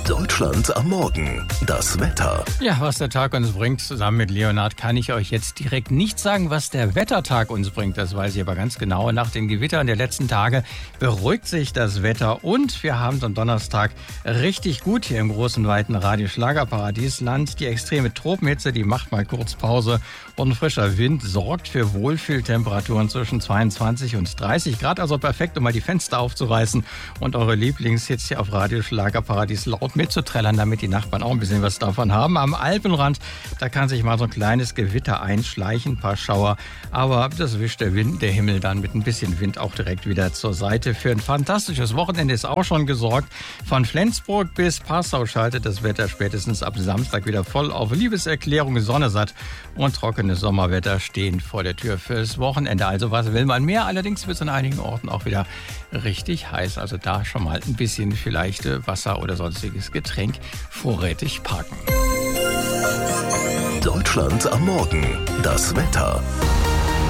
Deutschland am Morgen. Das Wetter. Ja, was der Tag uns bringt, zusammen mit Leonhard, kann ich euch jetzt direkt nicht sagen, was der Wettertag uns bringt. Das weiß ich aber ganz genau. Nach den Gewittern der letzten Tage beruhigt sich das Wetter und wir haben es am Donnerstag richtig gut hier im großen, weiten Radio-Schlagerparadiesland. Die extreme Tropenhitze, die macht mal kurz Pause und frischer Wind sorgt für Wohlfühltemperaturen zwischen 22 und 30 Grad. Also perfekt, um mal die Fenster aufzureißen und eure Lieblingshits hier auf Radio-Schlagerparadies laut mitzuträllern, damit die Nachbarn auch ein bisschen was davon haben. Am Alpenrand, da kann sich mal so ein kleines Gewitter einschleichen, ein paar Schauer, aber das wischt der Himmel dann mit ein bisschen Wind auch direkt wieder zur Seite. Für ein fantastisches Wochenende ist auch schon gesorgt. Von Flensburg bis Passau schaltet das Wetter spätestens ab Samstag wieder voll auf. Liebeserklärung, Sonne satt und trockenes Sommerwetter stehen vor der Tür fürs Wochenende. Also was will man mehr? Allerdings wird es an einigen Orten auch wieder richtig heiß. Also da schon mal ein bisschen vielleicht Wasser oder sonstiges Getränk vorrätig parken. Deutschland am Morgen. Das Wetter.